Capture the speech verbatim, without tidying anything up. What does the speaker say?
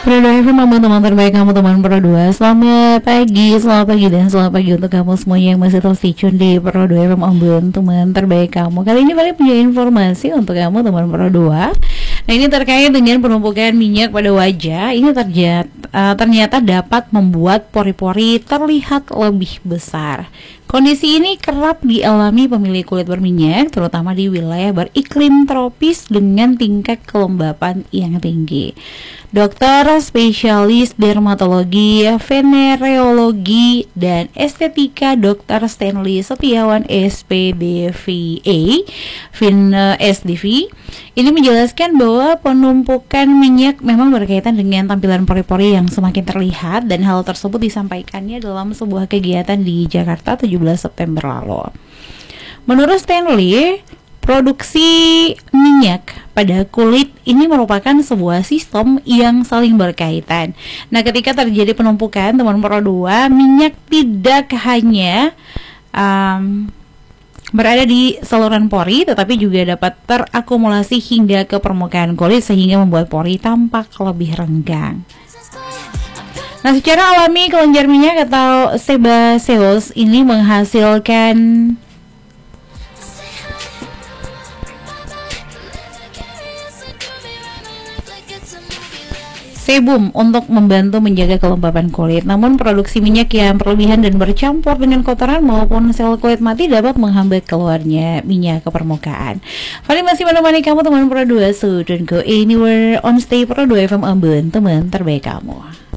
Pro dua F M, teman terbaik kamu, teman Pro dua. Selamat pagi, selamat pagi dan selamat pagi untuk kamu semuanya yang masih terus stay tune di Pro dua F M, teman terbaik kamu. Kali ini balik punya informasi untuk kamu, teman Pro dua. Nah, ini terkait dengan penumpukan minyak pada wajah. Ini terjat, uh, ternyata dapat membuat pori-pori terlihat lebih besar. Kondisi ini kerap dialami pemilik kulit berminyak, terutama di wilayah beriklim tropis dengan tingkat kelembapan yang tinggi. Dokter spesialis dermatologi, venereologi, dan estetika Dokter Stanley Setiawan S P D V A, Vin S D V, ini menjelaskan bahwa penumpukan minyak memang berkaitan dengan tampilan pori-pori yang semakin terlihat, dan hal tersebut disampaikannya dalam sebuah kegiatan di Jakarta tujuh belas September lalu. Menurut Stanley, produksi minyak pada kulit ini merupakan sebuah sistem yang saling berkaitan. Nah, ketika terjadi penumpukan, teman Pro dua, minyak tidak hanya um, berada di saluran pori, tetapi juga dapat terakumulasi hingga ke permukaan kulit sehingga membuat pori tampak lebih renggang. Nah, secara alami kelenjar minyak atau sebaceous ini menghasilkan sebum untuk membantu menjaga kelembapan kulit. Namun produksi minyak yang berlebihan dan bercampur dengan kotoran maupun sel kulit mati dapat menghambat keluarnya minyak ke permukaan. Fali masih menemani kamu, teman Pro dua, so don't go anywhere on Stay Pro dua F M, teman terbaik kamu.